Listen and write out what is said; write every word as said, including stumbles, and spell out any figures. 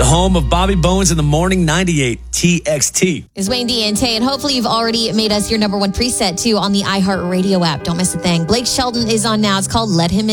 the home of Bobby Bones in the Morning, ninety-eight T X T. It's Wayne D and Tay, and hopefully you've already made us your number one preset, too, on the iHeartRadio app. Don't miss a thing. Blake Shelton is on now. It's called Let Him In.